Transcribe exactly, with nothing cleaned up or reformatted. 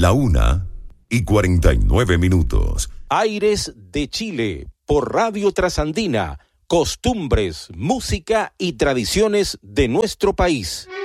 La una y cuarenta y nueve minutos. Aires de Chile, por Radio Trasandina, costumbres, música y tradiciones de nuestro país.